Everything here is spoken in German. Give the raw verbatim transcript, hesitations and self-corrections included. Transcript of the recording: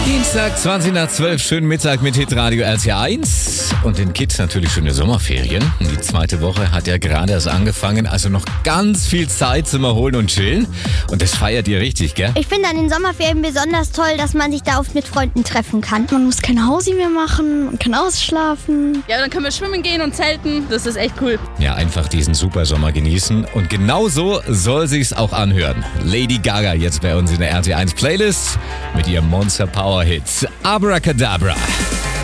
Dienstag, zwanzig nach zwölf, schönen Mittag mit Hitradio R T eins. Und den Kids natürlich schöne Sommerferien. Die zweite Woche hat ja gerade erst angefangen, also noch ganz viel Zeit zum Erholen und Chillen. Und das feiert ihr richtig, gell? Ich finde an den Sommerferien besonders toll, dass man sich da oft mit Freunden treffen kann. Man muss kein Hausi mehr machen und kann ausschlafen. Ja, dann können wir schwimmen gehen und zelten. Das ist echt cool. Ja, einfach diesen super Sommer genießen. Und genau so soll sich's auch anhören. Lady Gaga jetzt bei uns in der R T eins Playlist mit ihrem Monster Power Hit Abracadabra.